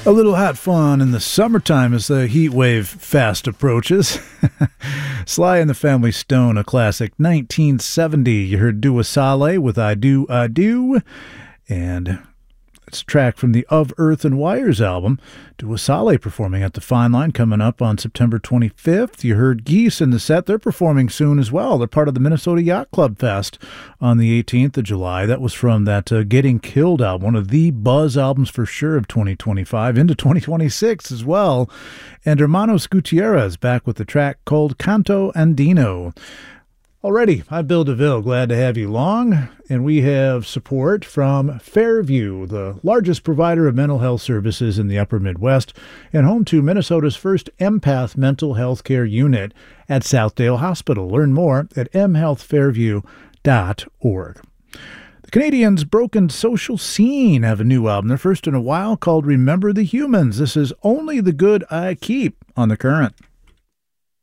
A little hot fun in the summertime as the heat wave fast approaches. Sly and the Family Stone, a classic 1970. You heard Dua Saleh with I Do, I Do. And it's a track from the Of Earth and Wires album. Dua Saleh performing at the Fine Line coming up on September 25th. You heard Geese in the set. They're performing soon as well. They're part of the Minnesota Yacht Club Fest on the 18th of July. That was from that Getting Killed album, one of the buzz albums for sure of 2025 into 2026 as well. And Hermanos Gutierrez back with the track called Canto Andino. Alrighty, I'm Bill DeVille. Glad to have you along. And we have support from Fairview, the largest provider of mental health services in the upper Midwest, and home to Minnesota's first empath mental health care unit at Southdale Hospital. Learn more at mhealthfairview.org. The Canadians' Broken Social Scene have a new album, their first in a while, called Remember the Humans. This is Only the Good I Keep on The Current.